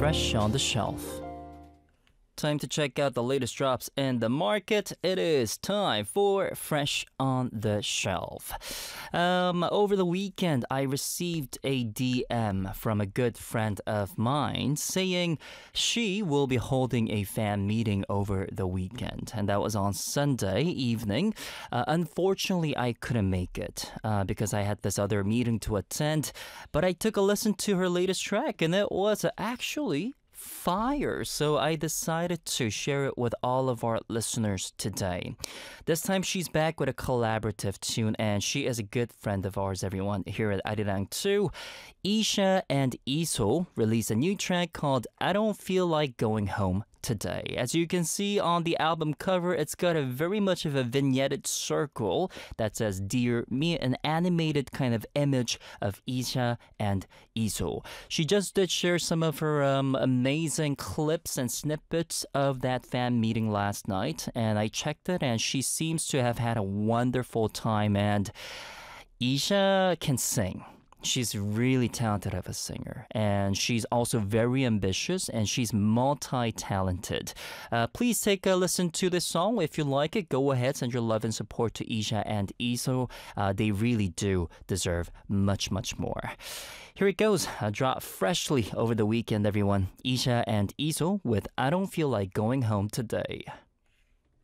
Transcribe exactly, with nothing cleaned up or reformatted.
fresh on the shelf. Time to check out the latest drops in the market. It is time for Fresh on the Shelf. Um, over the weekend, I received a D M from a good friend of mine saying she will be holding a fan meeting over the weekend. And that was on Sunday evening. Uh, unfortunately, I couldn't make it uh, because I had this other meeting to attend. But I took a listen to her latest track, and it was actually fire, so I decided to share it with all of our listeners today. This time she's back with a collaborative tune, and she is a good friend of ours, everyone, here at Arirang too. Isha and Iso released a new track called I Don't Feel Like Going Home Today. As you can see on the album cover, it's got a very much of a vignetted circle that says Dear Me, an animated kind of image of Isha and Iso. She just did share some of her um, amazing clips and snippets of that fan meeting last night, and I checked it, and she seems to have had a wonderful time, and Isha can sing. She's really talented of a singer, and she's also very ambitious, and she's multi-talented. Uh, please take a listen to this song. If you like it, go ahead, send your love and support to Isha and Iso. Uh, they really do deserve much, much more. Here it goes, uh, dropped freshly over the weekend, everyone. Isha and Iso with I Don't Feel Like Going Home Today.